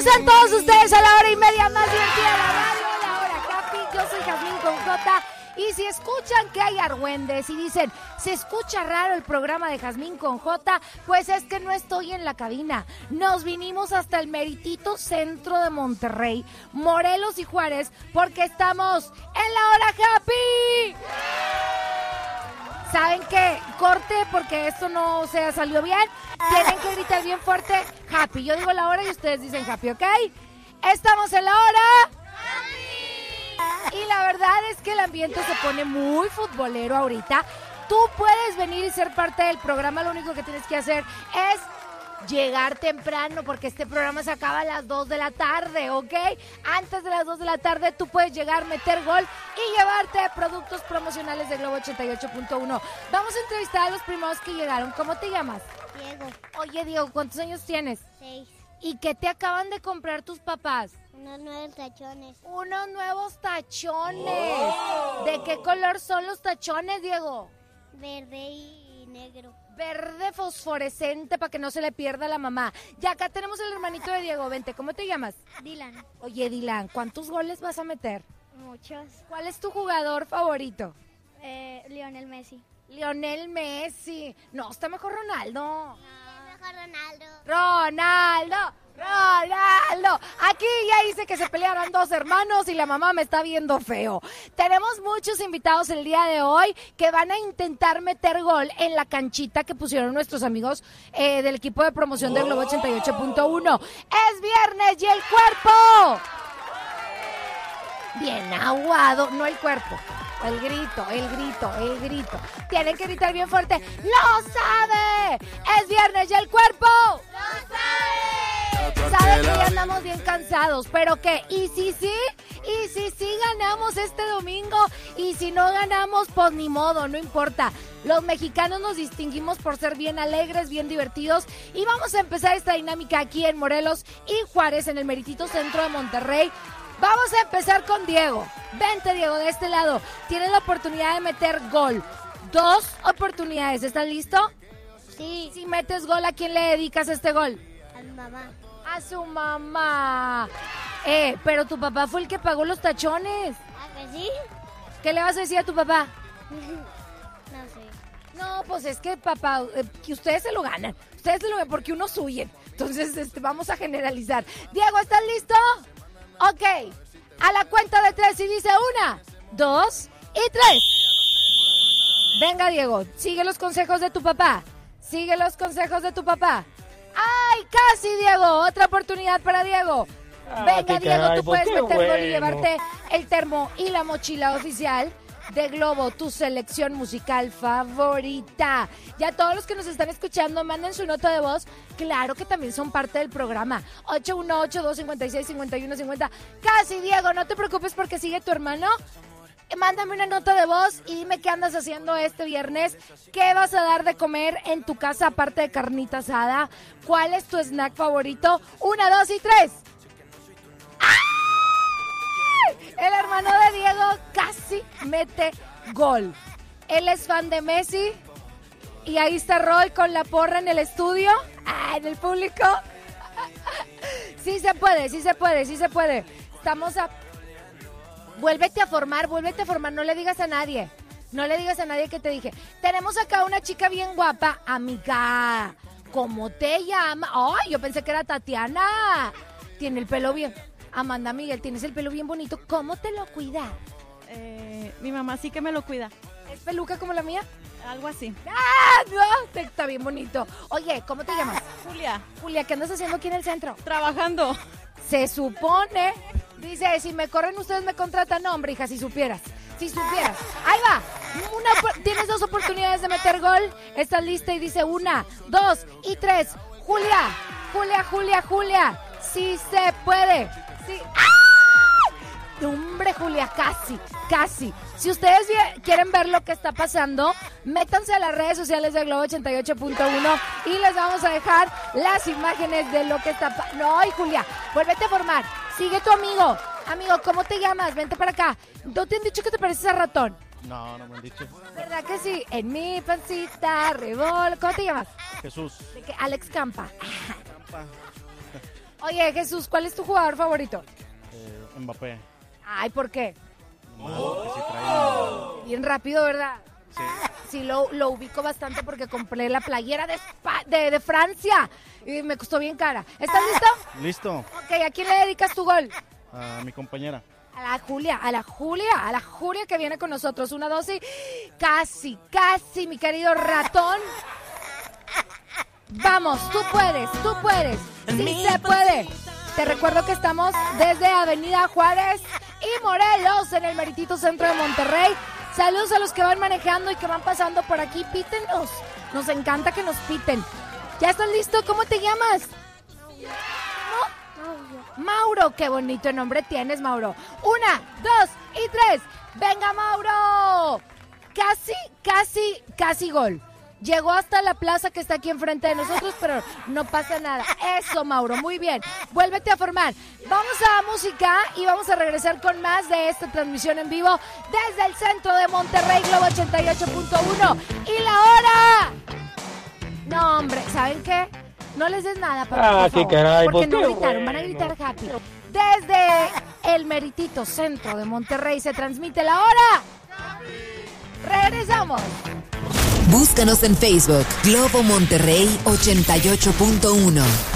Sean todos ustedes a la hora y media más divertida de la radio, la hora Happy. Yo soy Jazmín con J. Y si escuchan que hay argüendes y dicen, se escucha raro el programa de Jazmín con J, pues es que no estoy en la cabina. Nos vinimos hasta el meritito centro de Monterrey, Morelos y Juárez, porque estamos en la hora Happy. ¿Saben qué? Corte, porque esto no salió bien. Tienen que gritar bien fuerte, Happy. Yo digo la hora y ustedes dicen Happy, ¿ok? Estamos en la hora Happy. Y la verdad es que el ambiente se pone muy futbolero ahorita. Tú puedes venir y ser parte del programa. Lo único que tienes que hacer es llegar temprano, porque este programa se acaba a las 2 de la tarde, ¿ok? Antes de las 2 de la tarde tú puedes llegar, meter gol y llevarte productos promocionales de Globo 88.1. Vamos a entrevistar a los primeros que llegaron. ¿Cómo te llamas? Diego. Oye, Diego, ¿cuántos años tienes? 6. ¿Y qué te acaban de comprar tus papás? Unos 9 tachones. Unos nuevos tachones. ¡Oh! ¿De qué color son los tachones, Diego? Verde y negro. Verde fosforescente para que no se le pierda a la mamá. Y acá tenemos el hermanito de Diego. Vente, ¿cómo te llamas? Dylan. Oye, Dylan, ¿cuántos goles vas a meter? Muchos. ¿Cuál es tu jugador favorito? Lionel Messi. Lionel Messi. No, está mejor Ronaldo. No, mejor Ronaldo. Ronaldo. Aquí ya dice que se pelearon dos hermanos y la mamá me está viendo feo. Tenemos muchos invitados el día de hoy que van a intentar meter gol en la canchita que pusieron nuestros amigos del equipo de promoción de Globo 88.1. Es viernes y el cuerpo bien aguado, no el cuerpo. El grito. Tienen que gritar bien fuerte. ¡Lo sabe! Es viernes y el cuerpo ¡lo sabe! Saben que ya andamos bien cansados, pero ¿qué? ¿Y si sí? ¿Y si sí ganamos este domingo? Y si no ganamos, pues ni modo, no importa. Los mexicanos nos distinguimos por ser bien alegres, bien divertidos. Y vamos a empezar esta dinámica aquí en Morelos y Juárez, en el meritito centro de Monterrey. Vamos a empezar con Diego. Vente, Diego, de este lado. Tienes la oportunidad de meter gol. 2 oportunidades. ¿Estás listo? Sí. Si metes gol, ¿a quién le dedicas este gol? A mi mamá. A su mamá. Pero tu papá fue el que pagó los tachones. ¿Ah, que sí? ¿Qué le vas a decir a tu papá? No sé. No, pues es que papá, que ustedes se lo ganan. Porque unos huyen. Entonces, vamos a generalizar. Diego, ¿estás listo? Ok, a la cuenta de 3 y dice 1, 2 y 3. Venga, Diego, sigue los consejos de tu papá. ¡Ay, casi, Diego! Otra oportunidad para Diego. Venga, Diego, tú puedes meter gol y llevarte el termo y la mochila oficial de Globo, tu selección musical favorita. Ya todos los que nos están escuchando, manden su nota de voz. Claro que también son parte del programa. 818-256-5150. Casi, Diego, no te preocupes porque sigue tu hermano. Mándame una nota de voz y dime qué andas haciendo este viernes. ¿Qué vas a dar de comer en tu casa aparte de carnita asada? ¿Cuál es tu snack favorito? 1, 2 y 3. El hermano de Diego casi mete gol. Él es fan de Messi. Y ahí está Roy con la porra en el estudio. En el público. Sí se puede. Estamos a... Vuélvete a formar. No le digas a nadie que te dije. Tenemos acá una chica bien guapa. Amiga, ¿cómo te llamas? Ay, yo pensé que era Tatiana. Tiene el pelo bien... Amanda Miguel, tienes el pelo bien bonito. ¿Cómo te lo cuida? Mi mamá sí que me lo cuida. ¿Es peluca como la mía? Algo así. ¡Ah, no! Está bien bonito. Oye, ¿cómo te llamas? Julia, ¿qué andas haciendo aquí en el centro? Trabajando. Se supone. Dice, si me corren ustedes me contratan. No, hombre, hija, si supieras. Ahí va. Tienes 2 oportunidades de meter gol. Estás lista y dice 1, 2 y 3. Julia. Sí se puede. Sí. ¡Ah! Hombre, Julia, casi. Si ustedes quieren ver lo que está pasando, métanse a las redes sociales de Globo 88.1 y les vamos a dejar las imágenes de lo que está pasando. No, y Julia, vuélvete a formar. Sigue tu amigo. Amigo, ¿cómo te llamas? Vente para acá. ¿No te han dicho que te pareces a ratón? No me han dicho. ¿Verdad que sí? En mi pancita, rebol. ¿Cómo te llamas? Jesús. ¿De qué? Alex Campa. Oye, Jesús, ¿cuál es tu jugador favorito? Mbappé. Ay, ¿por qué? Porque sí trae... Bien rápido, ¿verdad? Sí. Sí, lo ubico bastante porque compré la playera de Francia y me costó bien cara. ¿Estás listo? ¿Listo? Ok, ¿a quién le dedicas tu gol? A mi compañera. A la Julia que viene con nosotros. 1, 2 y casi, mi querido ratón. Vamos, tú puedes. Sí se puede. Te recuerdo que estamos desde Avenida Juárez y Morelos en el meritito centro de Monterrey. Saludos a los que van manejando y que van pasando por aquí. Pítenos. Nos encanta que nos piten. ¿Ya estás listo? ¿Cómo te llamas? Mauro, qué bonito nombre tienes, Mauro. 1, 2 y 3. ¡Venga, Mauro! Casi gol. Llegó hasta la plaza que está aquí enfrente de nosotros, pero no pasa nada. Eso, Mauro, muy bien. Vuélvete a formar. Vamos a música y vamos a regresar con más de esta transmisión en vivo desde el centro de Monterrey, Globo 88.1. ¡Y la hora! No, hombre, ¿saben qué? No les des nada, papá, por favor, caray, porque pues no qué gritaron, van a gritar happy. Desde el meritito centro de Monterrey se transmite la hora. Regresamos. Búscanos en Facebook, Globo Monterrey 88.1.